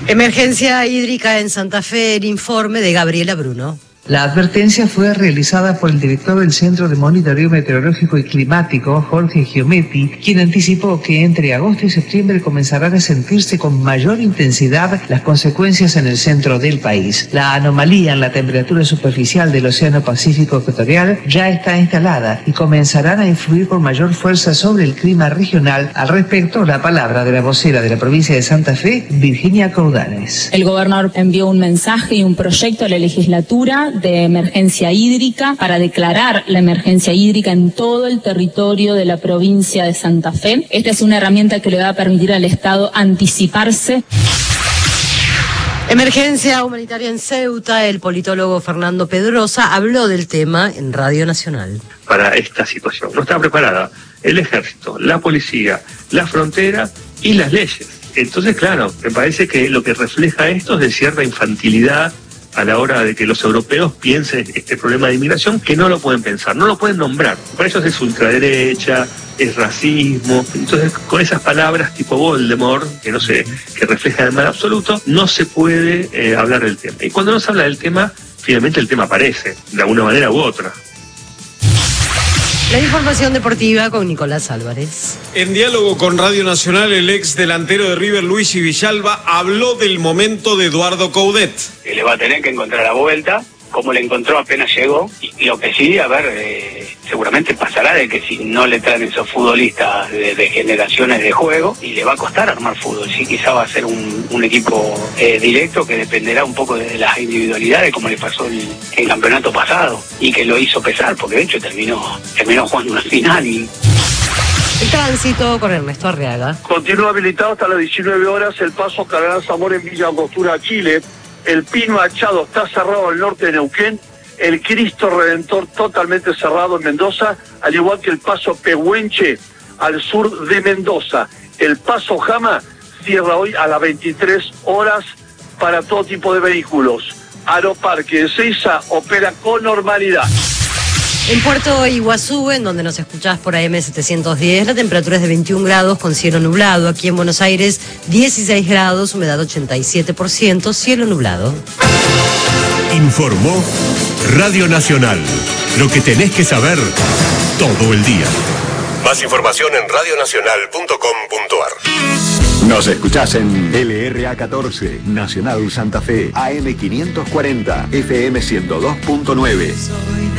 Emergencia hídrica en Santa Fe, el informe de Gabriela Bruno. La advertencia fue realizada por el director del Centro de Monitoreo Meteorológico y Climático, Jorge Giometti, quien anticipó que entre agosto y septiembre comenzarán a sentirse con mayor intensidad las consecuencias en el centro del país. La anomalía en la temperatura superficial del Océano Pacífico Ecuatorial ya está instalada y comenzarán a influir con mayor fuerza sobre el clima regional. Al respecto, la palabra de la vocera de la provincia de Santa Fe, Virginia Coudanes. El gobernador envió un mensaje y un proyecto a la legislatura de emergencia hídrica para declarar la emergencia hídrica en todo el territorio de la provincia de Santa Fe. Esta es una herramienta que le va a permitir al Estado anticiparse. Emergencia humanitaria en Ceuta. El politólogo Fernando Pedrosa habló del tema en Radio Nacional. Para esta situación no está preparada el ejército, la policía, la frontera y las leyes. Entonces, claro, me parece que lo que refleja esto es de cierta infantilidad a la hora de que los europeos piensen este problema de inmigración, que no lo pueden pensar, no lo pueden nombrar. Por eso es ultraderecha, es racismo. Entonces, con esas palabras tipo Voldemort, que reflejan el mal absoluto, no se puede hablar del tema. Y cuando no se habla del tema, finalmente el tema aparece, de alguna manera u otra. La información deportiva con Nicolás Álvarez. En diálogo con Radio Nacional, el ex delantero de River, Luis Villalba, habló del momento de Eduardo Coudet. Le va a tener que encontrar la vuelta, como le encontró apenas llegó. Y lo que sí, seguramente pasará de que si no le traen esos futbolistas de generaciones de juego, y le va a costar armar fútbol. Sí, quizá va a ser un equipo directo que dependerá un poco de las individualidades, como le pasó el campeonato pasado, y que lo hizo pesar, porque de hecho terminó jugando una final y... El tránsito con Ernesto Arriaga. Continúa habilitado hasta las 19 horas el paso Cardenal Zamora en Villa Angostura, Chile. El Pino Machado está cerrado al norte de Neuquén. El Cristo Redentor totalmente cerrado en Mendoza, al igual que el paso Pehuenche al sur de Mendoza. El paso Jama cierra hoy a las 23 horas para todo tipo de vehículos. Aeroparque de Seiza opera con normalidad. En Puerto Iguazú, en donde nos escuchás por AM 710, la temperatura es de 21 grados con cielo nublado. Aquí en Buenos Aires, 16 grados, humedad 87%, cielo nublado. Informó Radio Nacional. Lo que tenés que saber todo el día. Más información en radionacional.com.ar. Nos escuchás en LRA 14, Nacional Santa Fe, AM 540, FM 102.9.